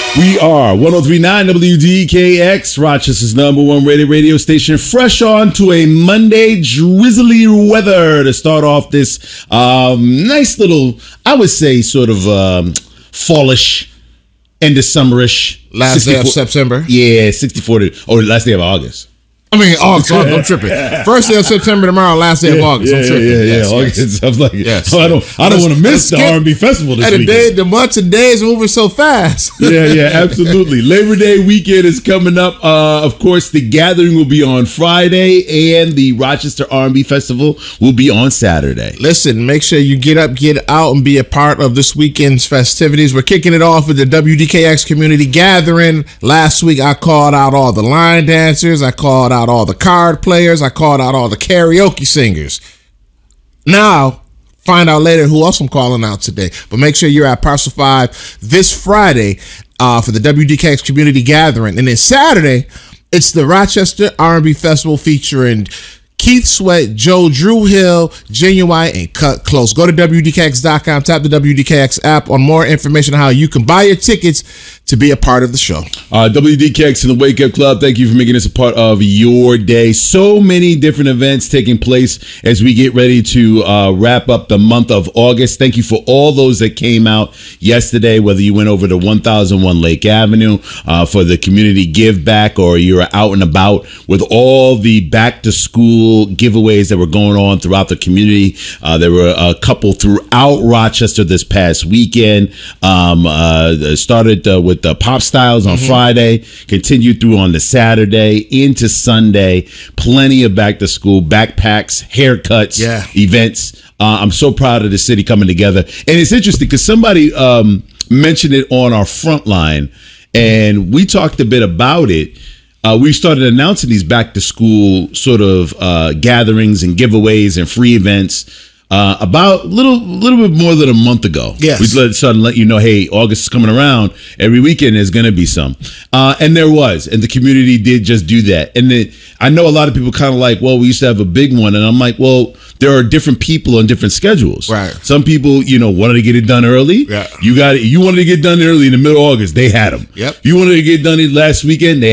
We are 103.9 WDKX, Rochester's #1 rated radio station, fresh on to a Monday drizzly weather to start off this nice little, I would say, sort of fallish, end of summerish. Last day of September. Yeah, 64 last day of August. I mean, August. I'm tripping. First day of September tomorrow. Last day of August. I'm tripping. Yes. August. I was like, I don't want to miss the R&B festival this weekend. The months and days moving so fast. Yeah, absolutely. Labor Day weekend is coming up. Of course, the Gathering will be on Friday, and the Rochester R&B Festival will be on Saturday. Listen, make sure you get up, get out, and be a part of this weekend's festivities. We're kicking it off with the WDKX Community Gathering. Last week, I called out all the line dancers. I called out all the card players. I called out all the karaoke singers. Now, find out later who else I'm calling out today. But make sure you're at Parcel 5 this Friday for the WDKX Community Gathering. And then Saturday, it's the Rochester R&B Festival featuring Keith Sweat, Joe Drew Hill, Genuine, and Cut Close. Go to WDKX.com, tap the WDKX app on more information on how you can buy your tickets to be a part of the show. WDKX and the Wake Up Club, thank you for making this a part of your day. So many different events taking place as we get ready to wrap up the month of August. Thank you for all those that came out yesterday, whether you went over to 1001 Lake Avenue for the community give back, or you're out and about with all the back to school giveaways that were going on throughout the community. There were a couple throughout Rochester this past weekend. Started with the Pop Styles on Friday, continued through on the Saturday into Sunday. Plenty of back to school backpacks, haircuts, events. I'm so proud of the city coming together. And it's interesting because somebody mentioned it on our front line, and we talked a bit about it. We started announcing these back to school sort of gatherings and giveaways and free events about a little bit more than a month ago. Yes. We started letting you know, hey, August is coming around. Every weekend there's going to be some. And there was. And the community did just do that. And I know a lot of people kind of like, well, we used to have a big one. And I'm like, well, there are different people on different schedules. Right. Some people, wanted to get it done early. Yeah. You wanted to get done early in the middle of August. They had them. Yep. You wanted to get done last weekend. They